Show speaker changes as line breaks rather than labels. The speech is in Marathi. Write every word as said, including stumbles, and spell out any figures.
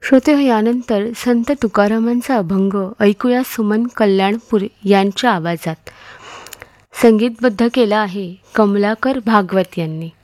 श्रोते हो, यानंतर संत तुकारामांचा अभंग ऐकूया सुमन कल्याणपूर यांच्या आवाजात. संगीतबद्ध केला आहे कमलाकर भागवत यांनी.